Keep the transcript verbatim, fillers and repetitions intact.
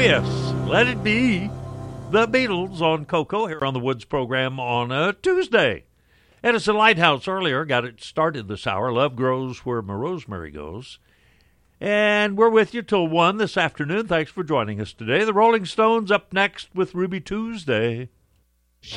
yes, let it be the Beatles on Coco here on the Woods program on a Tuesday. Edison Lighthouse earlier got it started this hour. Love grows where my rosemary goes. And we're with you till one this afternoon. Thanks for joining us today. The Rolling Stones up next with Ruby Tuesday.